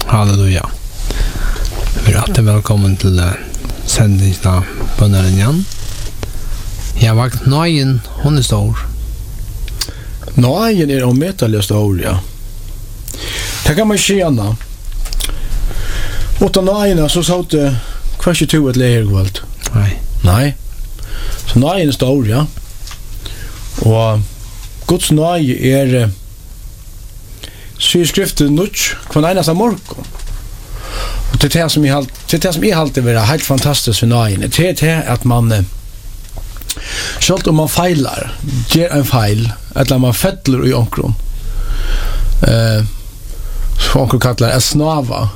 Halleluja. Vi är välkommen till sändningen Bönnaren igen. Jag har vakt nöjen, hon är stor. Nöjen är omätligt stor, ja. Det kan man känna. Utan nöjen så sa det kanske tog ett lägergåld. Nej. Så nöjen är stor, ja. Och Guds nöje är så skriften nutch från enaste morgon. Och det som är alltid vara helt fantastiskt för nöjen. Det är att man självt om man feilar, ger en feil, eller man fettler i omkron. Så onkel kallar är snava.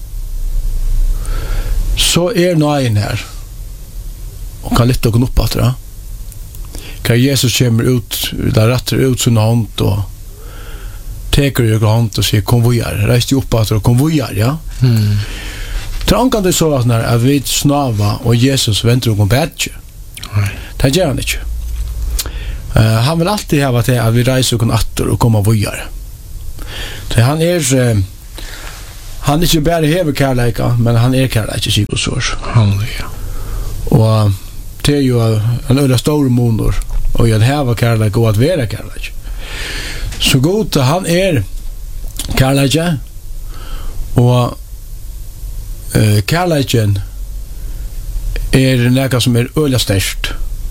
Så är nöjen här. Och kan lite gå upp att det. Kan Jesus kommer ut, där rätter ut sin hand och teker i hand och säger kom vojar, reis dig upp att och kom vojar, ja. Kan det så att när vi snava och Jesus väntar och kom bättre. Det gör han inte. Han vill alltid ha att vi reser och attor och komma vojar. Så han är inte bara hever kärleka, men han är kärlek i Sigurdsårs. Halleluja. Och det är ju en öde stor monor och att hava kärlek och att vara kärlek. Så god han är kärlek och kärleken är något som är öde störst.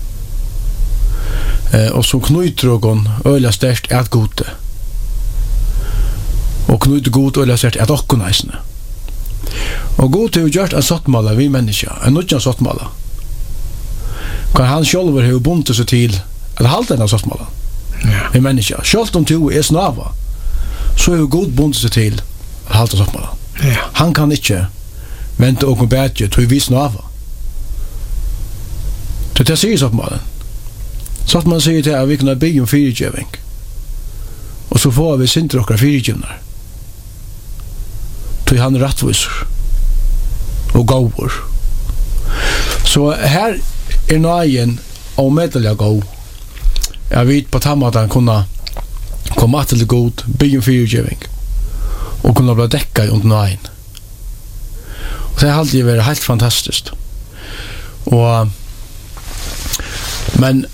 Och som knyter någon öde störst är att gode. Och knyter god öde störst är att okkonäsne. Och god har gjort en sottmala vi människa, en nutjan sottmala. Kan han själv har bundet sig till att halta den sottmala. Vi människa, själv om du är snava, så är god bundet sig till att halta sottmala. Han kan inte vänta och bättre till vi snava. Det säger sottmala. Så att man säger till att vi kan bygga en fyrtjövning. Och så får vi synder och fyrtjövnar. Till han rättvisor och gåvor. Så här är nöjen och medeliga gåv. Jag vet på tammadan kunna komma till god, bygga en fyrtjövning och kunna bli däckad under nöjen. Och det har alltid varit helt fantastiskt. Och men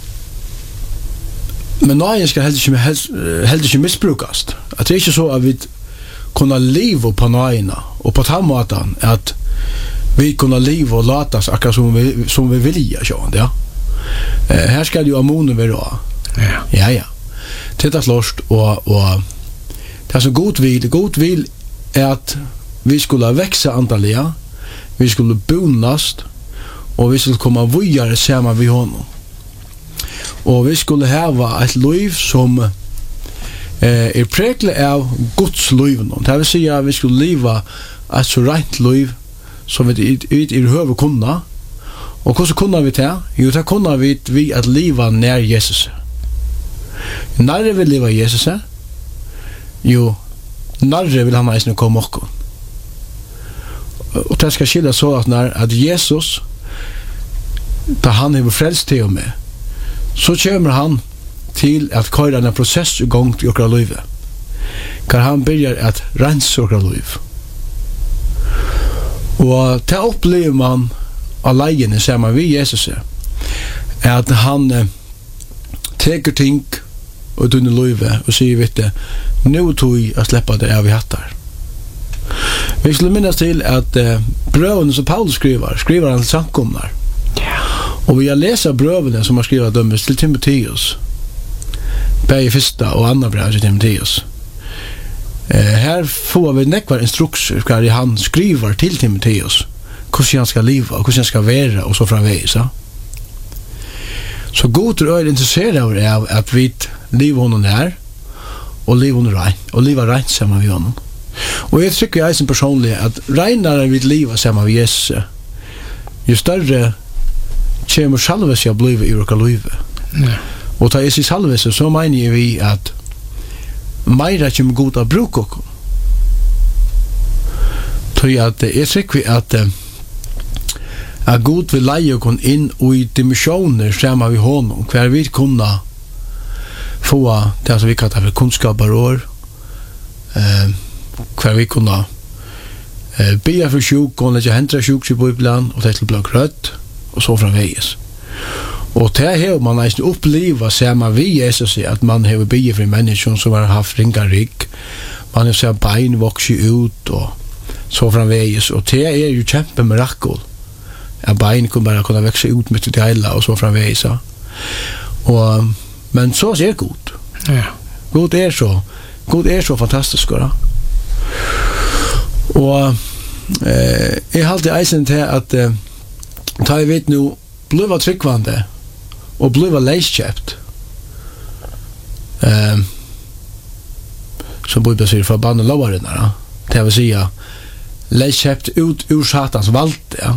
nöjen ska helt inte missbrukas. Att det är inte så att vi kunna leva på nöjena och på tammadan att vi kunna leva och latas akkurat som vi vill ja. Här ska ju amonen vara. Ja. Det är slåst och det är så god vill är att vi skulle växa antaliga, vi skulle bonast och vi skulle komma vidare samman vid honom. Och vi skulle ha ett liv som är präglat av Guds liv. Det vill säga att vi skulle leva ett så rent liv som vi i huvud kunna. Och hur så kunna vi det? Jo, det kunna vi att leva när Jesus. När vi lever Jesus? Jo, när vill han nästan komma också. Och det ska skilja så att när att Jesus där han är frälst till och med så kommer han till att köra en process igång i våra liv. Kan han börjar att rensa våra liv. Och det upplever man alene samman vid Jesus är att han teker ting och dunne livet och säger vet du, nu tog jag att släppa det av i hattar. Vi skulle minnas till att bröven som Paulus skriver han till samkomnar. Och vi har läsa bröven som har skrivit dömes till Timoteus. Bäge första och andra brev till Timoteus. Här får vi nekvar instruktioner där han skriver till Timoteus hur han ska leva och hur han ska vara och så framvägs. Så god är intresserad av att vi lever honom här och lever honom rätt och lever rätt samman med honom. Och jag tycker jag som personlig att renare vid livet samman med Jesus ju större kommer salvelse att bli i våra liv. Och ta Jesus salvelse så menar vi att meira kommer god att bruka oss. Tror jag att jag tycker att god vill leja oss in i dimensioner samman med honom kvar vi kunna få det som vi kallar för kunskapar år kvar vi kunna Bia för sjuk, och lägga händra sjuk i Bibeln och det till blå rött och så framvägs. Och det här man nästan uppleva ser man vi Jesus att man har bia för människor som har haft ringa rygg. Man har sett bein växa ut och så framvägs, och det är ju kämpe mirakel. Ja, bein kommer bara kunna växa ut mitt i det hela och så framvägs. Och men så ser god. Ja. God är så fantastisk då. Og jeg halte eisen til at ta jeg vet nu bliva tryggvande og bliva leiskjøpt som Bibelen sier forbanne lovarene det vil si leiskjøpt ut ur satans vald ja.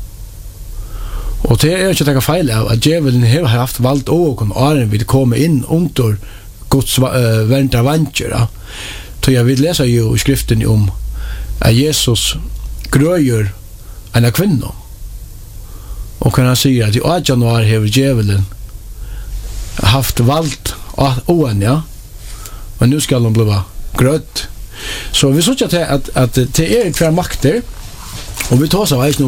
Og det er ikke takka feil av at djevelen har haft vald og åren vil komme inn under Guds vernta vantjer ja. Så jeg vil lese jo i skriften om att Jesus gröjer en kvinna. Och kan han säga att i 8 januari har djävulen haft valt oen, ja. Men nu ska de bli grött. Så vi såg att det är två makter. Och vi tar så här